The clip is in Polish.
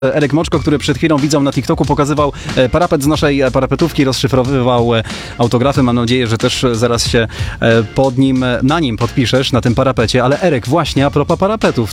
Erek Moczko, który przed chwilą widzom na TikToku pokazywał parapet z naszej parapetówki, rozszyfrowywał autografy. Mam nadzieję, że też zaraz się na nim podpiszesz, na tym parapecie. Ale Erek, właśnie a propos parapetów.